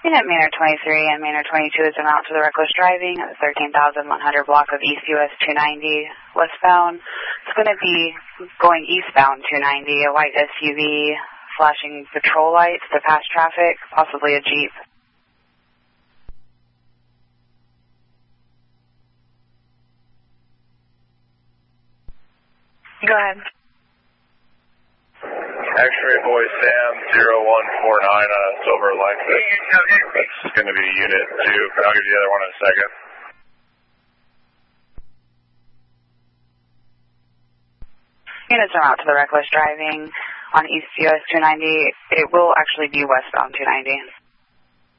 Unit Manor 23 and Manor 22 is amount to the reckless driving at the 13,100 block of East US 290 westbound. It's going to be going eastbound 290, a white SUV flashing patrol lights to pass traffic, possibly a Jeep. Go ahead. X-ray boy Sam 0149 on a silver Lexus. That's going to be unit 2, but I'll give you the other one in a second. Units are out to the reckless driving on East US 290. It will actually be westbound 290.